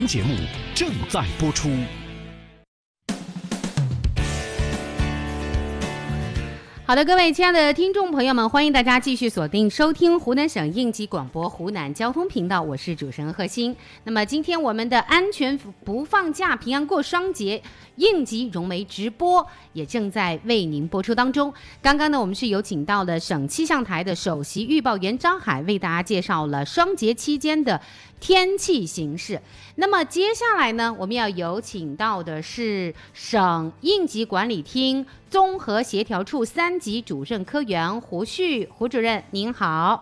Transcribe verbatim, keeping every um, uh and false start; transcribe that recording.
节目正在播出。 好的，各位亲爱的听众朋友们，欢迎大家继续锁定收听湖南省应急广播湖南交通频道，我是主持人贺欣。那么今天我们的安全不放假平安过双节应急融媒直播也正在为您播出当中。刚刚呢，我们是有请到了省气象台的首席预报员张海，为大家介绍了双节期间的天气形势。那么接下来呢，我们要有请到的是省应急管理厅综合协调处三级主任科员胡旭胡主任，您好。